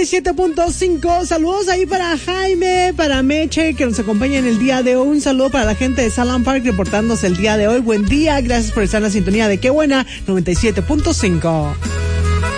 97.5. Saludos ahí para Jaime, para Meche, que nos acompaña en el día de hoy. Un saludo para la gente de Salem Park reportándose el día de hoy. Buen día, gracias por estar en la sintonía de Qué Buena 97.5.